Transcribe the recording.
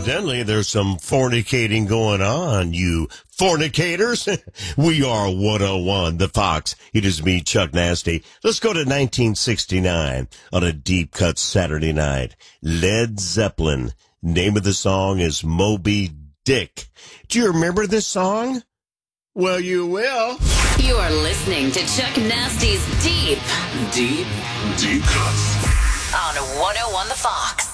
evidently there's some fornicating going on, you fornicators. We are 101 The Fox. It is me, Chuck Nasty. Let's go to 1969 on a deep cut Saturday night. Led Zeppelin. Name of the song is Moby Dick. Do you remember this song? Well, you will. You are listening to Chuck Nasty's Deep Cuts on 101 The Fox.